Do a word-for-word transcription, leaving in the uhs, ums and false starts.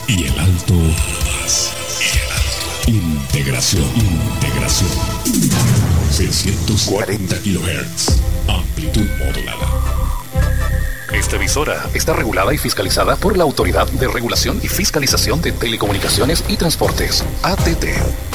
Y el alto más. Y el alto. Integración. Integración. seiscientos cuarenta kilohertz. Amplitud modulada. Esta emisora está regulada y fiscalizada por la Autoridad de Regulación y Fiscalización de Telecomunicaciones y Transportes, A T T.